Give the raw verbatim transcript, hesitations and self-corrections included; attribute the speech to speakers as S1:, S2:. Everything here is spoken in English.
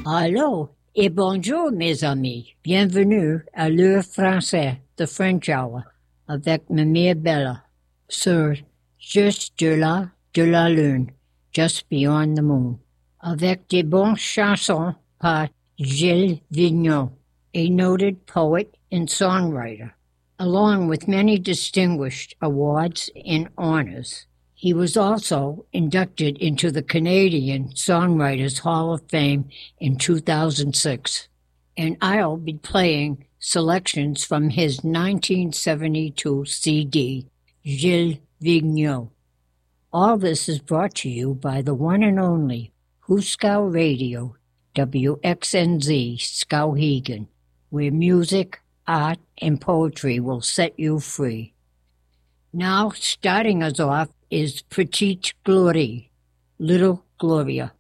S1: Allô et bonjour mes amis. Bienvenue à l'heure français de French Hour avec Mimir Bella sur Juste de là, de la lune, Just Beyond the Moon, avec des bonnes chansons par Gilles Vigneault, a noted poet and songwriter. Along with many distinguished awards and honors, he was also inducted into the Canadian Songwriters Hall of Fame in two thousand six, and I'll be playing selections from his nineteen seventy-two C D, Gilles Vigneault. All this is brought to you by the one and only Huskow Radio, W X N Z Skowhegan, where music, art, and poetry will set you free. Now, starting us off is Petite Glorie, Little Gloria.